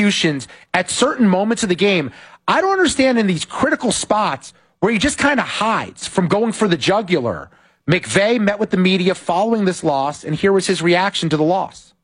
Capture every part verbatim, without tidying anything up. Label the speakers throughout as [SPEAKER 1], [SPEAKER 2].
[SPEAKER 1] executions at certain moments of the game. I don't understand in these critical spots where he just kind of hides from going for the jugular. McVay met with the media following this loss, and here was his reaction to the loss.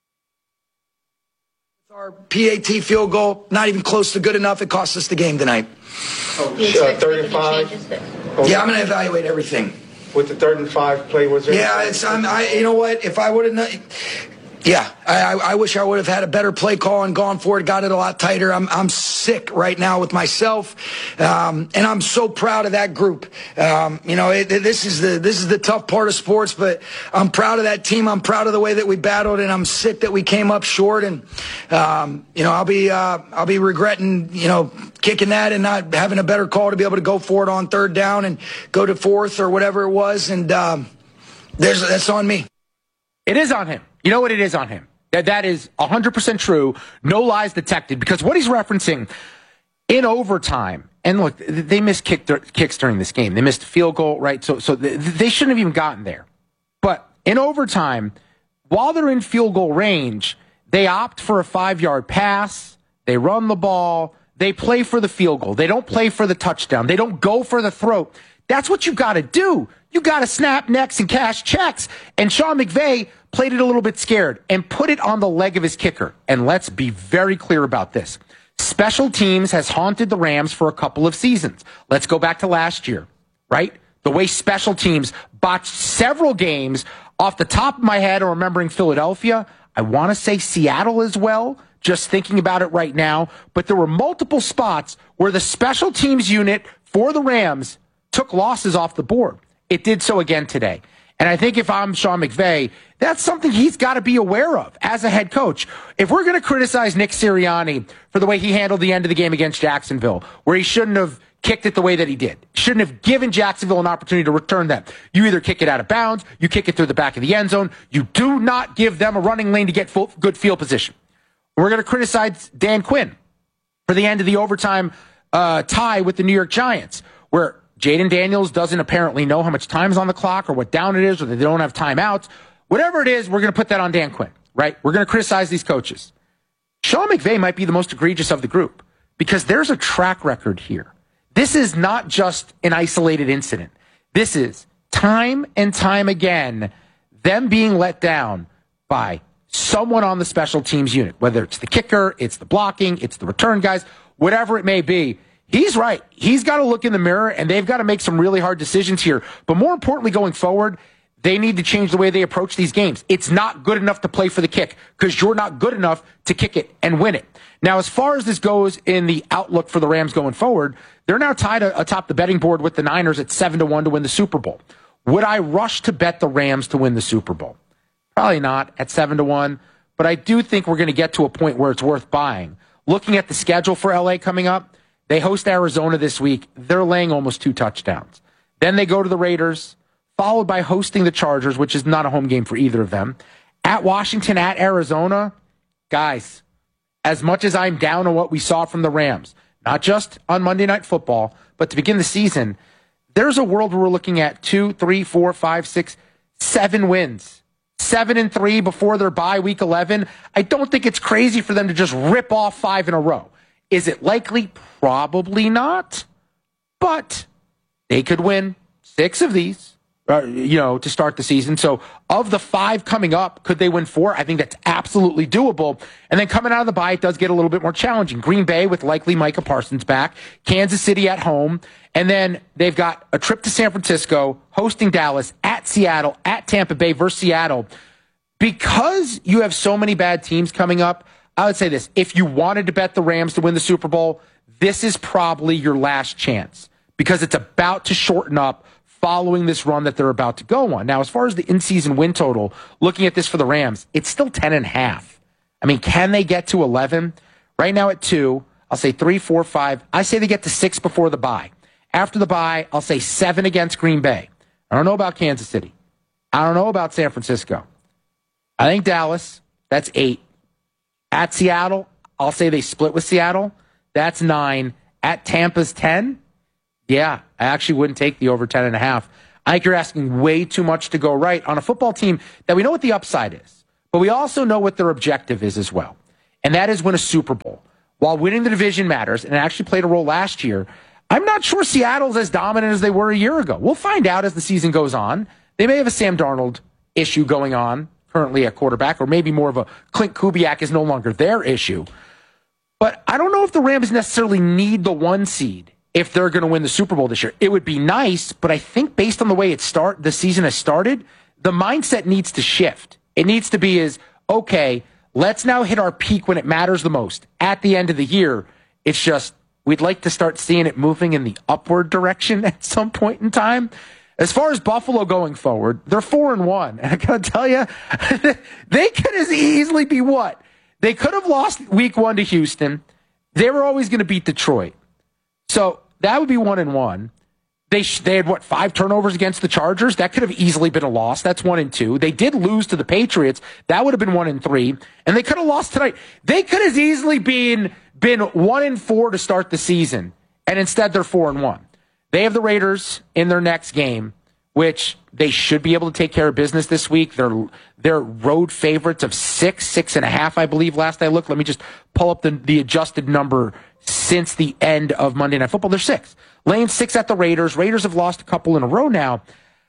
[SPEAKER 2] Our P A T field goal, not even close to good enough. It cost us the game tonight.
[SPEAKER 3] Oh, uh, third and five.
[SPEAKER 2] Yeah, I'm going to evaluate everything.
[SPEAKER 3] With the third and five play, was there?
[SPEAKER 2] Yeah, it's. I'm, I. You know what? If I would have, yeah, I, I, I wish I would have had a better play call and gone for it, got it a lot tighter. I'm, I'm sick right now with myself, um, and I'm so proud of that group. Um, you know, it, this is the this is the tough part of sports, but I'm proud of that team. I'm proud of the way that we battled, and I'm sick that we came up short. And um, you know, I'll be uh, I'll be regretting, you know, kicking that and not having a better call to be able to go for it on third down and go to fourth or whatever it was. And um, there's that's on me.
[SPEAKER 1] It is on him. You know what? It is on him. That that is one hundred percent true. No lies detected. Because what he's referencing in overtime, and look, they missed kick, kicks during this game. They missed a field goal, right? So, so they shouldn't have even gotten there. But in overtime, while they're in field goal range, they opt for a five-yard pass. They run the ball. They play for the field goal. They don't play for the touchdown. They don't go for the throat. That's what you got to do. You got to snap necks and cash checks. And Sean McVay played it a little bit scared and put it on the leg of his kicker. And let's be very clear about this. Special teams has haunted the Rams for a couple of seasons. Let's go back to last year, right? The way special teams botched several games. Off the top of my head, or remembering Philadelphia, I want to say Seattle as well, just thinking about it right now. But there were multiple spots where the special teams unit for the Rams took losses off the board. It did so again today. And I think if I'm Sean McVay, that's something he's got to be aware of as a head coach. If we're going to criticize Nick Sirianni for the way he handled the end of the game against Jacksonville, where he shouldn't have kicked it the way that he did, shouldn't have given Jacksonville an opportunity to return that. You either kick it out of bounds, you kick it through the back of the end zone. You do not give them a running lane to get full, good field position. We're going to criticize Dan Quinn for the end of the overtime uh, tie with the New York Giants, where Jaden Daniels doesn't apparently know how much time is on the clock or what down it is, or that they don't have timeouts. Whatever it is, we're going to put that on Dan Quinn, right? We're going to criticize these coaches. Sean McVay might be the most egregious of the group because there's a track record here. This is not just an isolated incident. This is time and time again them being let down by someone on the special teams unit, whether it's the kicker, it's the blocking, it's the return guys, whatever it may be. He's right. He's got to look in the mirror, and they've got to make some really hard decisions here. But more importantly, going forward, they need to change the way they approach these games. It's not good enough to play for the kick because you're not good enough to kick it and win it. Now, as far as this goes in the outlook for the Rams going forward, they're now tied atop the betting board with the Niners at seven to one to win the Super Bowl. Would I rush to bet the Rams to win the Super Bowl? Probably not at seven to one, but I do think we're going to get to a point where it's worth buying. Looking at the schedule for L A coming up, they host Arizona this week. They're laying almost two touchdowns. Then they go to the Raiders, followed by hosting the Chargers, which is not a home game for either of them. At Washington, at Arizona, guys, as much as I'm down on what we saw from the Rams, not just on Monday Night Football, but to begin the season, there's a world where we're looking at two, three, four, five, six, seven wins. Seven and three before their bye week eleven. I don't think it's crazy for them to just rip off five in a row. Is it likely? Probably not. But they could win six of these, uh, you know, to start the season. So of the five coming up, could they win four? I think that's absolutely doable. And then coming out of the bye, it does get a little bit more challenging. Green Bay with likely Micah Parsons back. Kansas City at home. And then they've got a trip to San Francisco, hosting Dallas, at Seattle, at Tampa Bay versus Seattle. Because you have so many bad teams coming up, I would say this. If you wanted to bet the Rams to win the Super Bowl, this is probably your last chance because it's about to shorten up following this run that they're about to go on. Now, as far as the in-season win total, looking at this for the Rams, it's still ten and a half. I mean, can they get to eleven? Right now at two, I'll say three, four, five. I say they get to six before the bye. After the bye, I'll say seven against Green Bay. I don't know about Kansas City. I don't know about San Francisco. I think Dallas, that's eight. At Seattle, I'll say they split with Seattle. That's nine. At Tampa's ten. Yeah, I actually wouldn't take the over ten and a half. I think you're asking way too much to go right on a football team that we know what the upside is, but we also know what their objective is as well. and that is win a Super Bowl. While winning the division matters, and it actually played a role last year, I'm not sure Seattle's as dominant as they were a year ago. We'll find out as the season goes on. They may have a Sam Darnold issue going on currently at quarterback, or maybe more of a Clint Kubiak is no longer their issue. But I don't know if the Rams necessarily need the one seed if they're going to win the Super Bowl this year. It would be nice, but I think based on the way it start, the season has started, the mindset needs to shift. It needs to be is, okay, let's now hit our peak when it matters the most. At the end of the year, it's just, we'd like to start seeing it moving in the upward direction at some point in time. As far as Buffalo going forward, they're four and one. And I got to tell you, they could as easily be what? They could have lost week one to Houston. They were always going to beat Detroit. So that would be one and one. They sh- they had, what, five turnovers against the Chargers? That could have easily been a loss. That's one and two. They did lose to the Patriots. That would have been one and three. And they could have lost tonight. They could have easily been, been one and four to start the season. And instead, they're four and one. They have the Raiders in their next game, which they should be able to take care of business this week. They're, they're road favorites of six, six and a half, I believe, last I looked. Let me just pull up the, the adjusted number since the end of Monday Night Football. They're six. Laying six at the Raiders. Raiders have lost a couple in a row now.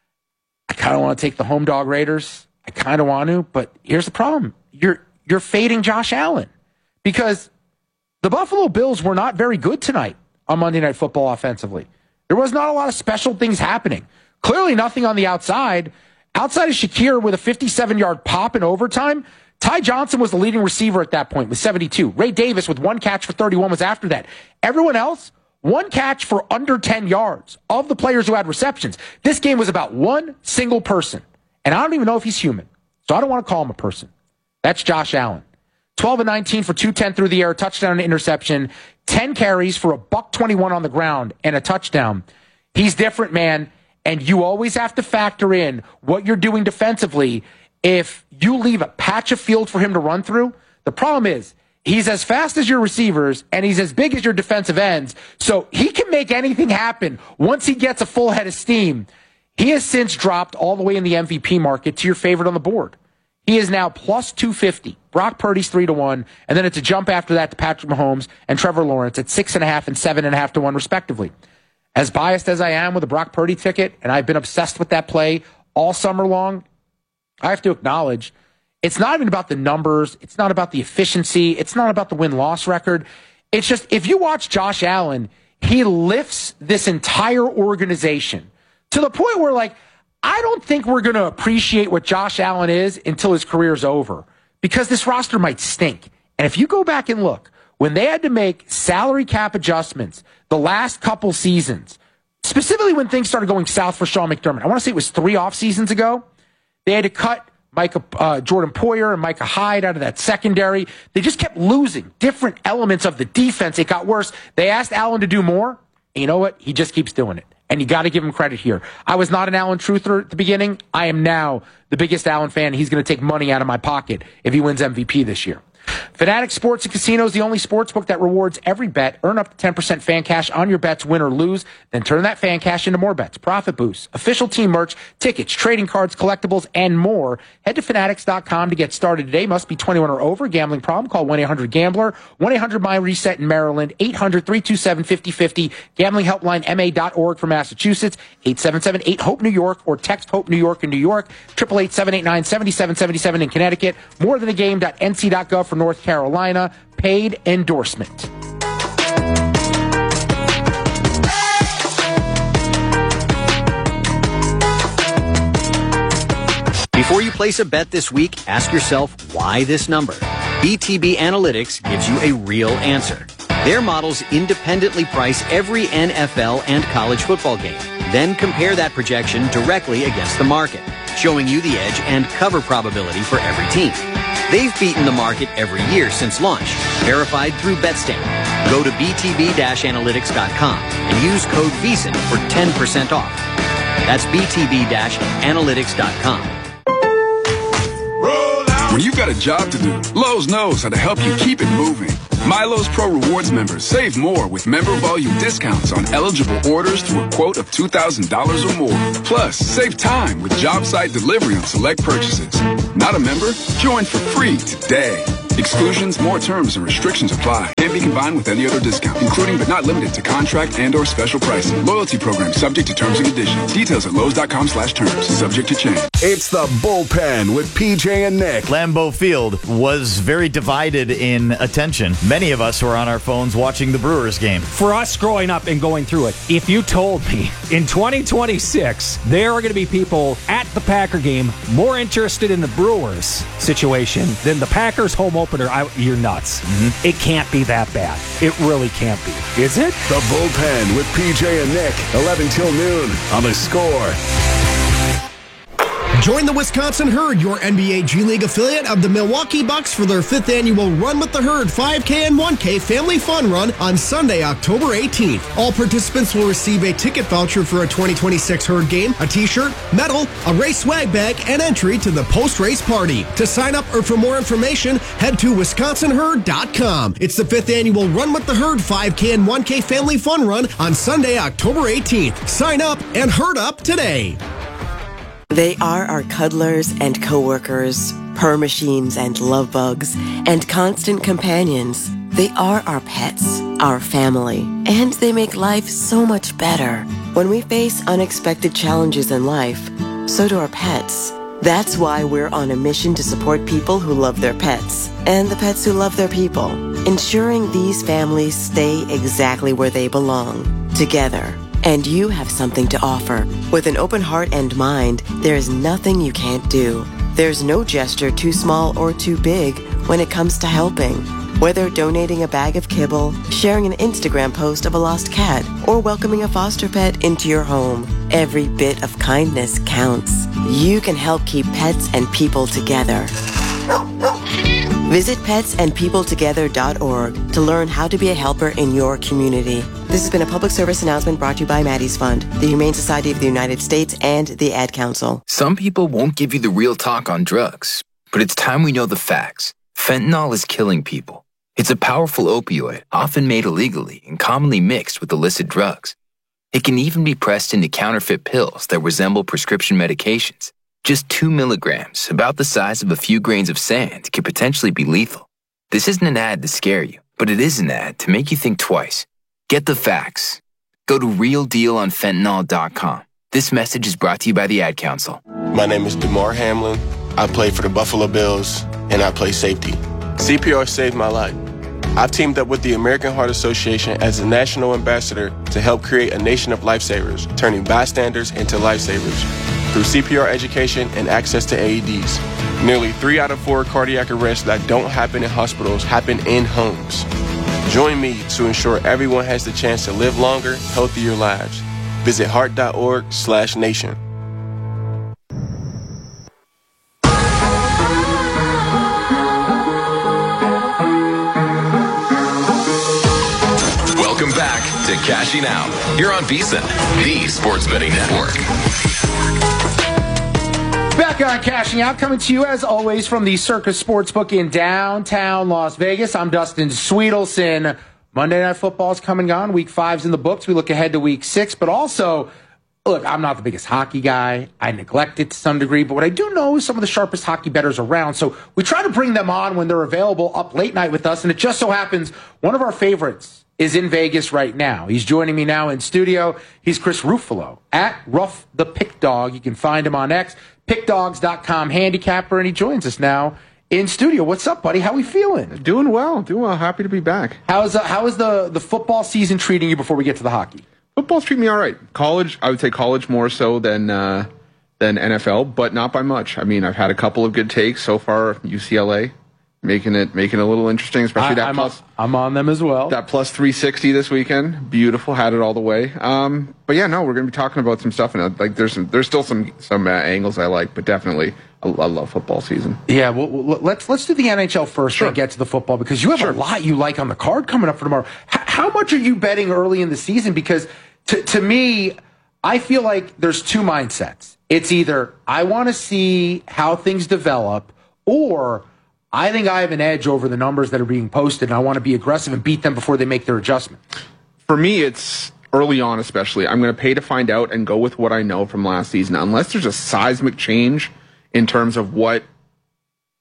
[SPEAKER 1] I kind of want to take the home dog Raiders. I kind of want to, but here's the problem. You're, you're fading Josh Allen because the Buffalo Bills were not very good tonight on Monday Night Football offensively. There was not a lot of special things happening. Clearly nothing on the outside. Outside of Shakir with a fifty-seven-yard pop in overtime, Ty Johnson was the leading receiver at that point with seventy-two. Ray Davis with one catch for thirty-one was after that. Everyone else, one catch for under ten yards of the players who had receptions. This game was about one single person. And I don't even know if he's human. So I don't want to call him a person. That's Josh Allen. twelve and nineteen for two ten through the air, touchdown and interception. ten carries for a buck twenty-one on the ground and a touchdown. He's different, man. And you always have to factor in what you're doing defensively. If you leave a patch of field for him to run through, the problem is he's as fast as your receivers and he's as big as your defensive ends. So he can make anything happen once he gets a full head of steam. He has since dropped all the way in the M V P market to your favorite on the board. He is now plus two fifty. Brock Purdy's three to one. And then it's a jump after that to Patrick Mahomes and Trevor Lawrence at six and a half and seven and a half to one, respectively. As biased as I am with the Brock Purdy ticket, and I've been obsessed with that play all summer long, I have to acknowledge it's not even about the numbers. It's not about the efficiency. It's not about the win-loss record. It's just, if you watch Josh Allen, he lifts this entire organization to the point where, like, I don't think we're going to appreciate what Josh Allen is until his career's over, because this roster might stink. And if you go back and look, when they had to make salary cap adjustments the last couple seasons, specifically when things started going south for Sean McDermott, I want to say it was three off seasons ago, they had to cut Micah, uh, Jordan Poyer and Micah Hyde out of that secondary. They just kept losing different elements of the defense. It got worse. They asked Allen to do more. And you know what? He just keeps doing it. And you got to give him credit here. I was not an Allen truther at the beginning. I am now the biggest Allen fan. He's going to take money out of my pocket if he wins M V P this year. Fanatics Sports and Casino is the only sportsbook that rewards every bet. Earn up to ten percent fan cash on your bets, win or lose. Then turn that fan cash into more bets, profit boosts, official team merch, tickets, trading cards, collectibles, and more. Head to fanatics dot com to get started today. Must be twenty-one or over. Gambling problem? Call one eight hundred gambler. one eight hundred my reset in Maryland. eight hundred three two seven five oh five oh. Gambling helpline M A dot org for Massachusetts. eight seven seven eight hope New York or text HOPE New York in New York. eight eight eight seven eight nine seven seven seven seven in Connecticut. more than a game dot N C dot gov for North Carolina. Paid endorsement.
[SPEAKER 4] Before you place a bet this week, ask yourself why this number. B T B Analytics gives you a real answer. Their models independently price every N F L and college football game, then compare that projection directly against the market, showing you the edge and cover probability for every team. They've beaten the market every year since launch, verified through Betstamp. Go to b t b dash analytics dot com and use code VEASAN for ten percent off. That's b t b dash analytics dot com.
[SPEAKER 5] When you've got a job to do, Lowe's knows how to help you keep it moving. MyLowe's Pro Rewards members save more with member volume discounts on eligible orders through a quote of two thousand dollars or more. Plus, save time with job site delivery on select purchases. Not a member? Join for free today. Exclusions, more terms, and restrictions apply. Can't be combined with any other discount, including but not limited to contract and or special pricing. Loyalty program subject to terms and conditions. Details at Lowe's.com slash terms. Subject to change.
[SPEAKER 6] It's the Bullpen with P J and Nick.
[SPEAKER 7] Lambeau Field was very divided in attention. Many of us were on our phones watching the Brewers game.
[SPEAKER 8] For us growing up and going through it, if you told me in twenty twenty-six there are going to be people at the Packer game more interested in the Brewers situation than the Packers home opener, I, you're nuts. Mm-hmm. It can't be that bad. It really can't be. Is it?
[SPEAKER 6] The Bullpen with P J and Nick, eleven till noon on The Score.
[SPEAKER 9] Join the Wisconsin Herd, your N B A G League affiliate of the Milwaukee Bucks, for their fifth annual Run with the Herd five K and one K Family Fun Run on Sunday, October eighteenth. All participants will receive a ticket voucher for a twenty twenty-six Herd game, a t-shirt, medal, a race swag bag, and entry to the post-race party. To sign up or for more information, head to wisconsin herd dot com. It's the fifth annual Run with the Herd five K and one K Family Fun Run on Sunday, October eighteenth. Sign up and herd up today.
[SPEAKER 10] They are our cuddlers and coworkers, purr machines and love bugs, and constant companions. They are our pets, our family, and they make life so much better. When we face unexpected challenges in life, so do our pets. That's why we're on a mission to support people who love their pets, and the pets who love their people, ensuring these families stay exactly where they belong, together. And you have something to offer. With an open heart and mind, there is nothing you can't do. There's no gesture too small or too big when it comes to helping. Whether donating a bag of kibble, sharing an Instagram post of a lost cat, or welcoming a foster pet into your home, every bit of kindness counts. You can help keep pets and people together. Visit pets and people together dot org to learn how to be a helper in your community. This has been a public service announcement brought to you by Maddie's Fund, the Humane Society of the United States, and the Ad Council.
[SPEAKER 11] Some people won't give you the real talk on drugs, but it's time we know the facts. Fentanyl is killing people. It's a powerful opioid, often made illegally and commonly mixed with illicit drugs. It can even be pressed into counterfeit pills that resemble prescription medications. Just two milligrams, about the size of a few grains of sand, could potentially be lethal. This isn't an ad to scare you, but it is an ad to make you think twice. Get the facts. Go to real deal on fentanyl dot com. This message is brought to you by the Ad Council.
[SPEAKER 12] My name is DeMar Hamlin. I play for the Buffalo Bills, and I play safety. C P R saved my life. I've teamed up with the American Heart Association as a national ambassador to help create a nation of lifesavers, turning bystanders into lifesavers through C P R education and access to A E Ds. Nearly three out of four cardiac arrests that don't happen in hospitals happen in homes. Join me to ensure everyone has the chance to live longer, healthier lives. Visit heart.org slash nation.
[SPEAKER 13] Welcome back to Cashing Out here on VSiN, the Sports Betting Network.
[SPEAKER 1] Back on Cashing Out, coming to you as always from the Circus Sportsbook in downtown Las Vegas. I'm Dustin Sweetelson. Monday Night Football's come and gone. Week five's in the books. We look ahead to week six, but also, look, I'm not the biggest hockey guy. I neglect it to some degree, but what I do know is some of the sharpest hockey bettors around. So we try to bring them on when they're available up late night with us, and it just so happens one of our favorites is in Vegas right now. He's joining me now in studio. He's Chris Ruffalo at Ruff the Pick Dog. You can find him on X, pick dogs dot com handicapper, and he joins us now in studio. What's up, buddy? How we feeling?
[SPEAKER 14] Doing well, doing well. Happy to be back.
[SPEAKER 1] How's uh, how is the the football season treating you before we get to the hockey?
[SPEAKER 14] Football's treating me all right. College, I would say college more so than uh, than N F L, but not by much. I mean, I've had a couple of good takes so far. U C L A. Making it making it a little interesting, especially
[SPEAKER 1] I,
[SPEAKER 14] that
[SPEAKER 1] I'm
[SPEAKER 14] plus.
[SPEAKER 1] On, I'm on them as well.
[SPEAKER 14] That plus three sixty this weekend, beautiful. Had it all the way. Um, but yeah, no, we're going to be talking about some stuff, and like there's some, there's still some some uh, angles I like, but definitely I, I love football season.
[SPEAKER 1] Yeah, well, well, let's let's do the N H L first sure. and get to the football because you have sure. a lot you like on the card coming up for tomorrow. H- how much are you betting early in the season? Because to to me, I feel like there's two mindsets. It's either I want to see how things develop, or I think I have an edge over the numbers that are being posted, and I want to be aggressive and beat them before they make their adjustment.
[SPEAKER 14] For me, it's early on especially. I'm going to pay to find out and go with what I know from last season. Unless there's a seismic change in terms of what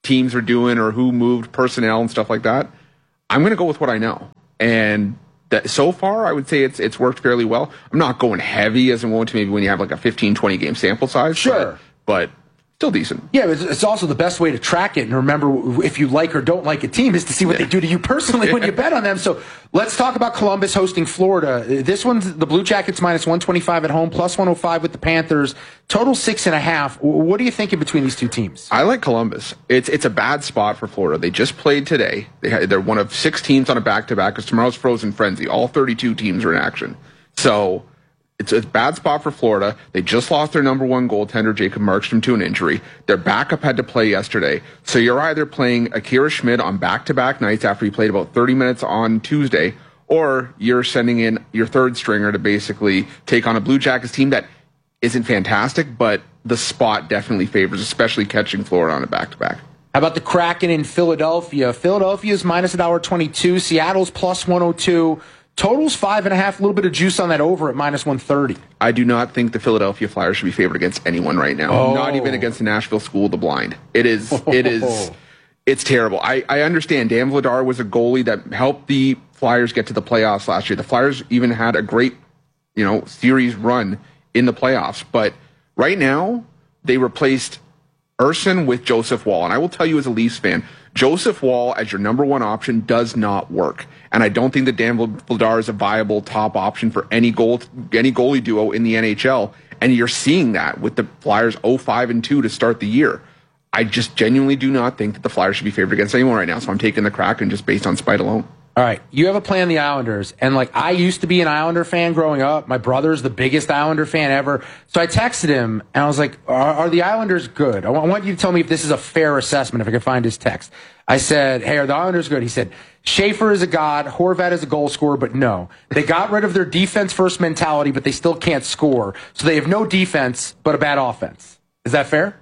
[SPEAKER 14] teams are doing or who moved personnel and stuff like that. I'm going to go with what I know. And that, so far, I would say it's it's worked fairly well. I'm not going heavy as I'm going to maybe when you have like a fifteen, twenty game sample size.
[SPEAKER 1] Sure.
[SPEAKER 14] But, but still decent.
[SPEAKER 1] Yeah, it's, it's also the best way to track it and remember if you like or don't like a team is to see what they do to you personally when you bet on them. So let's talk about Columbus hosting Florida. This one's the Blue Jackets minus one twenty-five at home, plus one oh five with the Panthers. Total six and a half. What are you thinking between these two teams?
[SPEAKER 14] I like Columbus. It's it's a bad spot for Florida. They just played today. They had, they're one of six teams on a back-to-back because tomorrow's Frozen Frenzy. All thirty-two teams are in action. So it's a bad spot for Florida. They just lost their number one goaltender, Jacob Markstrom, to an injury. Their backup had to play yesterday. So you're either playing Akira Schmid on back-to-back nights after he played about thirty minutes on Tuesday, or you're sending in your third stringer to basically take on a Blue Jackets team that isn't fantastic, but the spot definitely favors, especially catching Florida on a back-to-back.
[SPEAKER 1] How about the Kraken in Philadelphia? Philadelphia's minus one dollar twenty-two. Seattle's plus one oh two. Total's five and a half, a little bit of juice on that over at minus one thirty.
[SPEAKER 14] I do not think the Philadelphia Flyers should be favored against anyone right now.
[SPEAKER 1] Oh.
[SPEAKER 14] Not even against the Nashville School of the Blind. It is, it is, it's terrible. I, I understand Dan Vladar was a goalie that helped the Flyers get to the playoffs last year. The Flyers even had a great, you know, series run in the playoffs. But right now, they replaced Urson with Joseph Wall. And I will tell you as a Leafs fan, Joseph Wall as your number one option does not work. And I don't think that Dan Vladar is a viable top option for any goal, any goalie duo in the N H L. And you're seeing that with the Flyers oh five and two to start the year. I just genuinely do not think that the Flyers should be favored against anyone right now. So I'm taking the Kraken just based on spite alone.
[SPEAKER 1] All right, you have a play on the Islanders, and like I used to be an Islander fan growing up. My brother's the biggest Islander fan ever. So I texted him, and I was like, are, are the Islanders good? I want you to tell me if this is a fair assessment, if I can find his text. I said, hey, are the Islanders good? He said, Schaefer is a god, Horvat is a goal scorer, but no. They got rid of their defense-first mentality, but they still can't score. So they have no defense, but a bad offense. Is that fair?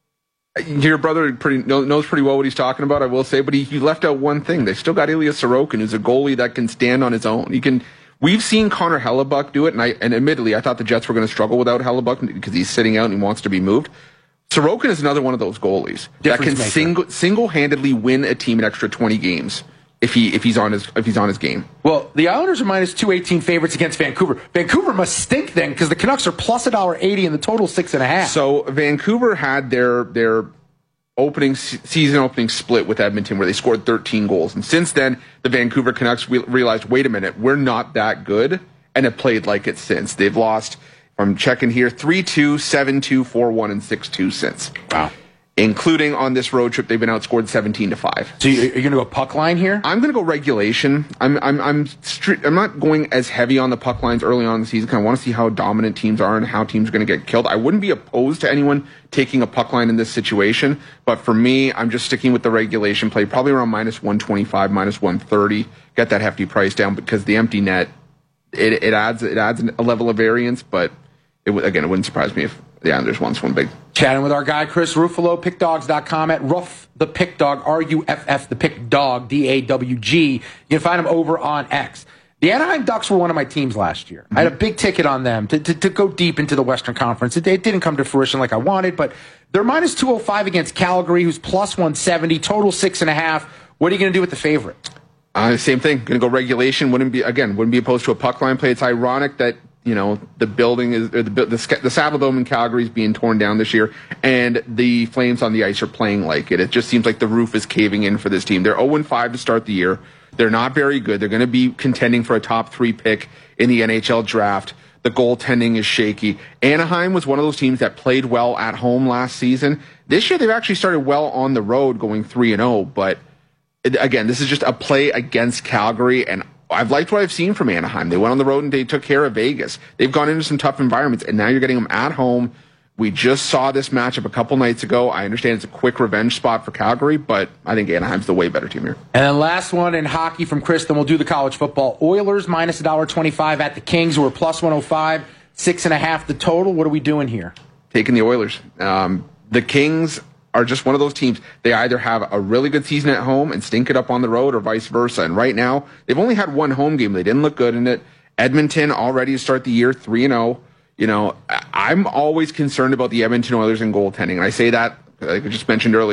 [SPEAKER 14] Your brother pretty knows pretty well what he's talking about, I will say, but he, he left out one thing. They still got Ilya Sorokin, who's a goalie that can stand on his own. He can. We've seen Connor Hellebuck do it, and I and admittedly, I thought the Jets were going to struggle without Hellebuck because he's sitting out and he wants to be moved. Sorokin is another one of those goalies that can single single-handedly win a team an extra twenty games if he if he's on his if he's on his game.
[SPEAKER 1] Well, the Islanders are minus two eighteen favorites against Vancouver. Vancouver must stink then because the Canucks are plus a dollar eighty and the total six and a half.
[SPEAKER 14] So Vancouver had their their opening season opening split with Edmonton where they scored thirteen goals, and since then the Vancouver Canucks re- realized, wait a minute, we're not that good, and have played like it since. They've lost, I'm checking here, three two, seven two, four one, and six two since.
[SPEAKER 1] Wow.
[SPEAKER 14] Including on this road trip, they've been outscored seventeen to five.
[SPEAKER 1] So you're going to go puck line here?
[SPEAKER 14] I'm going to go regulation. I'm I'm I'm stri- I'm not going as heavy on the puck lines early on in the season. I want to see how dominant teams are and how teams are going to get killed. I wouldn't be opposed to anyone taking a puck line in this situation, but for me, I'm just sticking with the regulation play, probably around minus one twenty-five, minus one thirty. Get that hefty price down because the empty net it it adds it adds a level of variance, but it w- again, it wouldn't surprise me if the Islanders won one big.
[SPEAKER 1] Chatting with our guy, Chris Ruffalo, pick dogs dot com at Ruff the Pick Dog, R U F F the Pick Dog, D A W G. You can find him over on X. The Anaheim Ducks were one of my teams last year. Mm-hmm. I had a big ticket on them to, to, to go deep into the Western Conference. It, it didn't come to fruition like I wanted, but they're minus two oh five against Calgary, who's plus one seventy, total six and a half. What are you going to do with the favorite?
[SPEAKER 14] Uh, same thing. Going to go regulation. Wouldn't be, again, wouldn't be opposed to a puck line play. It's ironic that, you know, the building is, or the, the, the Saddledome in Calgary is being torn down this year, and the Flames on the ice are playing like it. It just seems like the roof is caving in for this team. They're oh and five to start the year. They're not very good. They're going to be contending for a top three pick in the N H L draft. The goaltending is shaky. Anaheim was one of those teams that played well at home last season. This year, they've actually started well on the road, going three and oh, but it, again, this is just a play against Calgary, and I've liked what I've seen from Anaheim. They went on the road and they took care of Vegas. They've gone into some tough environments, and now you're getting them at home. We just saw this matchup a couple nights ago. I understand it's a quick revenge spot for Calgary, but I think Anaheim's the way better team here.
[SPEAKER 1] And then last one in hockey from Chris, then we'll do the college football. Oilers minus one dollar twenty-five at the Kings, who are plus one oh five, six and a half the total. What are we doing here?
[SPEAKER 14] Taking the Oilers. Um, the Kings are just one of those teams. They either have a really good season at home and stink it up on the road, or vice versa. And right now, they've only had one home game. They didn't look good in it. Edmonton already to start the year three and oh. You know, I'm always concerned about the Edmonton Oilers and goaltending. And I say that, like I just mentioned earlier,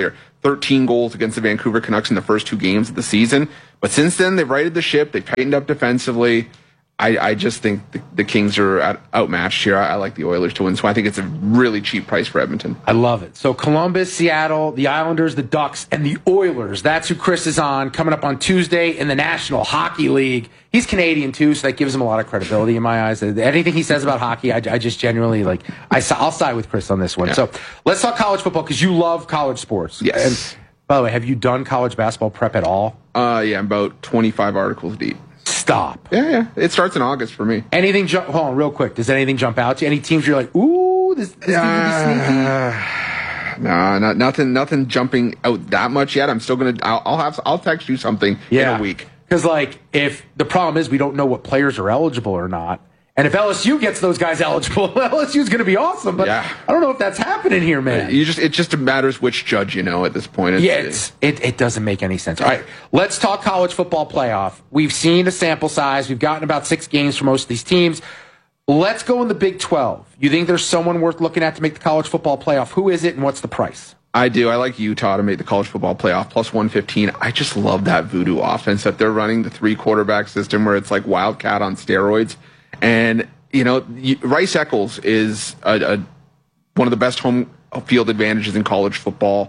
[SPEAKER 14] thirteen goals against the Vancouver Canucks in the first two games of the season. But since then, they've righted the ship. They've tightened up defensively. I, I just think the, the Kings are out, outmatched here. I, I like the Oilers to win, so I think it's a really cheap price for Edmonton.
[SPEAKER 1] I love it. So Columbus, Seattle, the Islanders, the Ducks, and the Oilers. That's who Chris is on coming up on Tuesday in the National Hockey League. He's Canadian, too, so that gives him a lot of credibility in my eyes. Anything he says about hockey, I, I just genuinely, like, I, I'll side with Chris on this one. Yeah. So let's talk college football, because you love college sports.
[SPEAKER 14] Yes.
[SPEAKER 1] And, by the way, have you done college basketball prep at all?
[SPEAKER 14] Uh, yeah, I'm about twenty-five articles deep.
[SPEAKER 1] Stop.
[SPEAKER 14] Yeah, yeah. It starts in August for me.
[SPEAKER 1] Anything jump? Hold on, real quick. Does anything jump out to you? Any teams you're like, ooh, this, this uh, dude sneaky?
[SPEAKER 14] No, not, nothing. Nothing jumping out that much yet. I'm still gonna. I'll, I'll have. I'll text you something
[SPEAKER 1] yeah.
[SPEAKER 14] in a week.
[SPEAKER 1] Because like, if the problem is we don't know what players are eligible or not, and if L S U gets those guys eligible, L S U is going to be awesome. But yeah. I don't know if that's happening here, man.
[SPEAKER 14] You just. It just matters which judge you know at this point. It's,
[SPEAKER 1] yeah, it's, it it doesn't make any sense. All right, let's talk college football playoff. We've seen a sample size. We've gotten about six games for most of these teams. Let's go in the Big twelve. You think there's someone worth looking at to make the college football playoff? Who is it, and what's the price?
[SPEAKER 14] I do. I like Utah to make the college football playoff, plus one fifteen. I just love that voodoo offense that they're running, the three quarterback system where it's like Wildcat on steroids. And, you know, Rice Eccles is a, a, one of the best home field advantages in college football.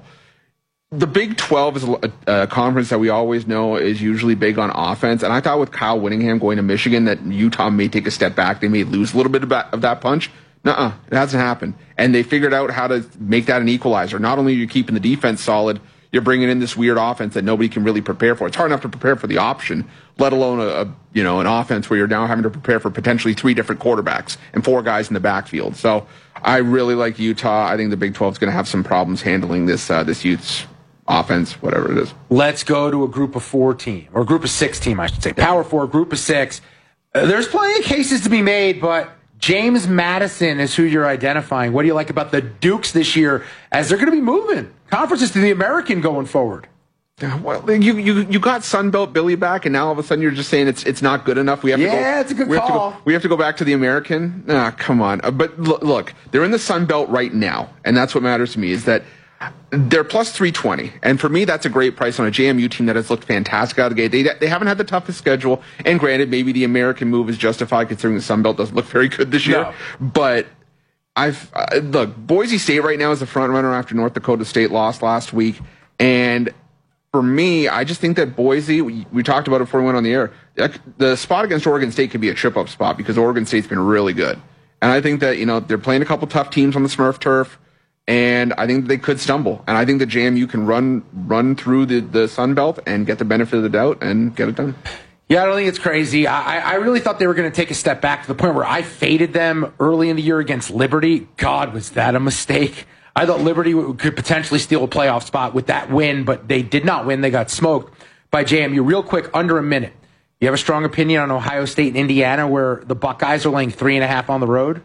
[SPEAKER 14] The Big twelve is a, a conference that we always know is usually big on offense. And I thought with Kyle Whittingham going to Michigan that Utah may take a step back. They may lose a little bit of, of that punch. Nuh-uh, it hasn't happened. And they figured out how to make that an equalizer. Not only are you keeping the defense solid, you're bringing in this weird offense that nobody can really prepare for. It's hard enough to prepare for the option, let alone a, a you know an offense where you're now having to prepare for potentially three different quarterbacks and four guys in the backfield. So I really like Utah. I think the Big twelve is going to have some problems handling this uh, this Utes offense, whatever it is.
[SPEAKER 1] Let's go to a group of four team, or a group of six team, I should say. Power four, group of six. Uh, there's plenty of cases to be made, but James Madison is who you're identifying. What do you like about the Dukes this year as they're going to be moving conferences to the American going forward?
[SPEAKER 14] Well, you you you got Sunbelt Billy back, and now all of a sudden you're just saying it's it's not good enough. We have
[SPEAKER 1] yeah,
[SPEAKER 14] to go,
[SPEAKER 1] it's a good
[SPEAKER 14] we
[SPEAKER 1] call.
[SPEAKER 14] Have to go, we have to go back to the American. Ah, come on. Uh, but look, look, they're in the Sunbelt right now, and that's what matters to me is that they're plus three twenty, and for me that's a great price on a J M U team that has looked fantastic out of the gate. They they haven't had the toughest schedule, and granted, maybe the American move is justified considering the Sunbelt doesn't look very good this year.
[SPEAKER 1] No.
[SPEAKER 14] But I've uh, look, Boise State right now is the front runner after North Dakota State lost last week, and for me, I just think that Boise, we, we talked about it before we went on the air, the spot against Oregon State could be a trip-up spot because Oregon State's been really good. And I think that, you know, they're playing a couple tough teams on the Smurf turf, and I think they could stumble. And I think that J M U can run run through the, the Sun Belt and get the benefit of the doubt and get it done.
[SPEAKER 1] Yeah, I don't think it's crazy. I, I really thought they were going to take a step back to the point where I faded them early in the year against Liberty. God, was that a mistake? I thought Liberty could potentially steal a playoff spot with that win, but they did not win. They got smoked by J M U. Real quick, under a minute. You have a strong opinion on Ohio State and Indiana where the Buckeyes are laying three and a half on the road?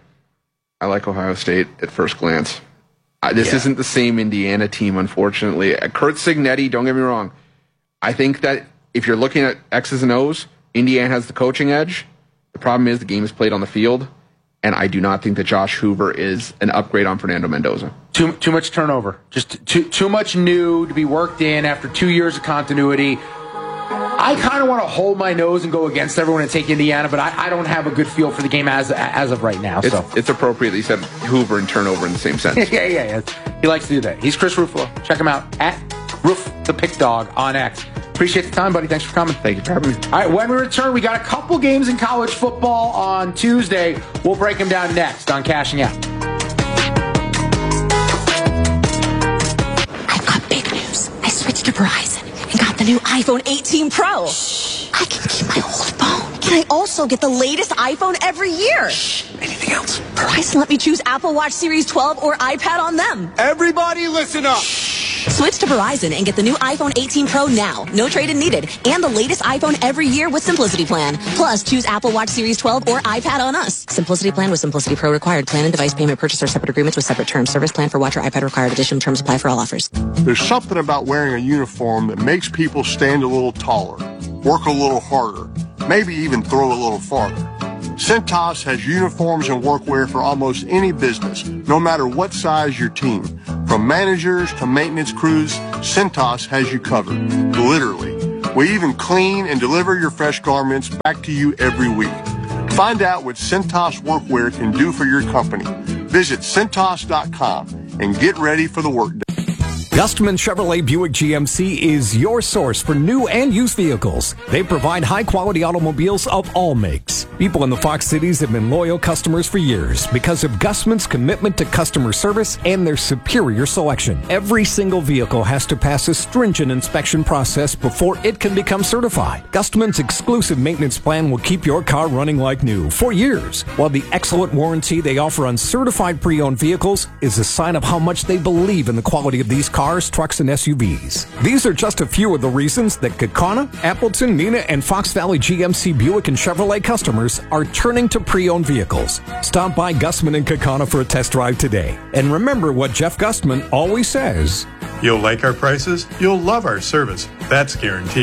[SPEAKER 14] I like Ohio State at first glance. Uh, this
[SPEAKER 1] Yeah.
[SPEAKER 14] isn't the same Indiana team, unfortunately. Uh, Kurt Signetti, don't get me wrong. I think that if you're looking at X's and O's, Indiana has the coaching edge. The problem is the game is played on the field, and I do not think that Josh Hoover is an upgrade on Fernando Mendoza.
[SPEAKER 1] Too too much turnover. Just too too much new to be worked in after two years of continuity. I kind of want to hold my nose and go against everyone and take Indiana, but I, I don't have a good feel for the game as as of right now.
[SPEAKER 14] It's,
[SPEAKER 1] So
[SPEAKER 14] it's appropriate that you said Hoover and turnover in the same sentence.
[SPEAKER 1] yeah, yeah, yeah. He likes to do that. He's Chris Ruffalo. Check him out at Roof the Pick Dog on X. Appreciate the time, buddy. Thanks for coming.
[SPEAKER 14] Thank you for having me.
[SPEAKER 1] All right, when we return, we got a couple games in college football on Tuesday. We'll break them down next on Cashing Out.
[SPEAKER 15] I've got big news. I switched to Verizon and got the new iPhone eighteen Pro. Shh. I can keep my old phone. Can I also get the latest iPhone every year? Shh. Anything else? Verizon let me choose Apple Watch Series twelve or iPad on them.
[SPEAKER 16] Everybody listen up.
[SPEAKER 15] Switch to Verizon and get the new iPhone eighteen Pro now. No trade-in needed. And the latest iPhone every year with Simplicity Plan. Plus, choose Apple Watch Series twelve or iPad on us. Simplicity Plan with Simplicity Pro required. Plan and device payment purchase are separate agreements with separate terms. Service plan for watch or iPad required. Additional terms apply for all offers.
[SPEAKER 16] There's something about wearing a uniform that makes people stand a little taller, work a little harder, maybe even throw a little farther. Cintas has uniforms and workwear for almost any business, no matter what size your team. From managers to maintenance crews, Cintas has you covered. Literally. We even clean and deliver your fresh garments back to you every week. Find out what Cintas Workwear can do for your company. Visit Cintas dot com and get ready for the workday.
[SPEAKER 8] Gustman Chevrolet Buick G M C is your source for new and used vehicles. They provide high-quality automobiles of all makes. People in the Fox Cities have been loyal customers for years because of Gustman's commitment to customer service and their superior selection. Every single vehicle has to pass a stringent inspection process before it can become certified. Gustman's exclusive maintenance plan will keep your car running like new for years, while the excellent warranty they offer on certified pre-owned vehicles is a sign of how much they believe in the quality of these cars. Cars, trucks, and S U Vs. These are just a few of the reasons that Kaukauna, Appleton, Neenah, and Fox Valley G M C Buick and Chevrolet customers are turning to pre-owned vehicles. Stop by Gustman and Kaukauna for a test drive today. And remember what Jeff Gustman always says.
[SPEAKER 17] You'll like our prices, you'll love our service. That's guaranteed.